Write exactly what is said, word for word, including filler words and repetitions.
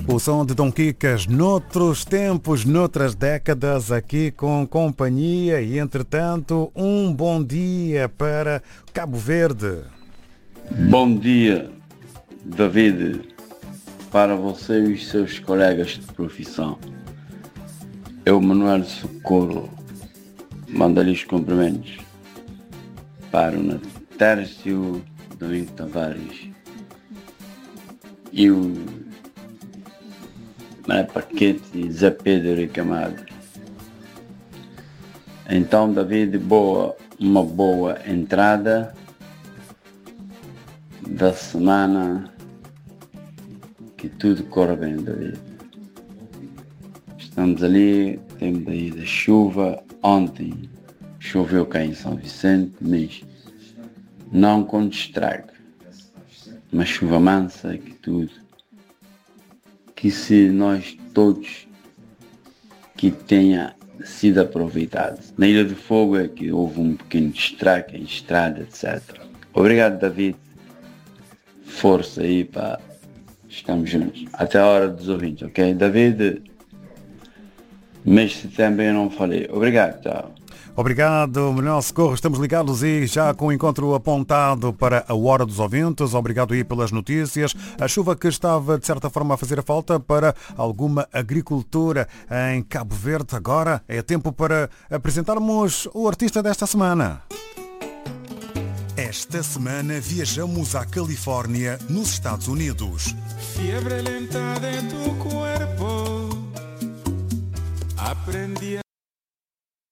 O som de Dom Quicas, noutros tempos, noutras décadas, aqui com companhia e, entretanto, um bom dia para Cabo Verde. Bom dia, David, para você e os seus colegas de profissão. Eu, Manuel Socorro, mando-lhe os cumprimentos para o Natércio Domingo Tavares e o Mané Paquete Zé Pedro e Camado. Então, David, boa, uma boa entrada da semana, que tudo corra bem, David. Estamos ali, temos aí da chuva. Ontem choveu cá em São Vicente, mas não com estrago. Uma chuva mansa, que tudo. Que se nós todos que tenha sido aproveitado. Na Ilha do Fogo é que houve um pequeno estrago em estrada, etcétera. Obrigado, David. Força aí, pá. Estamos juntos. Até a hora dos ouvintes, ok? David, mês de setembro eu não falei. Obrigado, tchau. Obrigado, Manuel Socorro. Estamos ligados e já com o encontro apontado para a hora dos ouvintes. Obrigado aí pelas notícias. A chuva que estava, de certa forma, a fazer a falta para alguma agricultura em Cabo Verde. Agora é tempo para apresentarmos o artista desta semana. Esta semana viajamos à Califórnia, nos Estados Unidos. Fiebre lenta de tu cuerpo. Aprendi a